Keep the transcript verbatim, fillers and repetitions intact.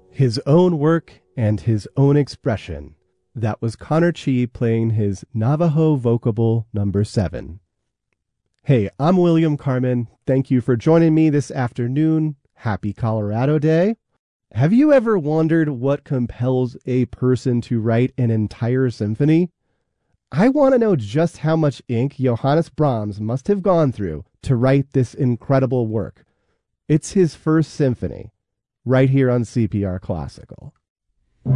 His own work and his own expression. That was Connor Chee playing his Navajo vocable number seven. Hey, I'm William Carmen. Thank you for joining me this afternoon. Happy Colorado Day. Have you ever wondered what compels a person to write an entire symphony? I want to know just how much ink Johannes Brahms must have gone through to write this incredible work. It's his first symphony, right here on C P R Classical.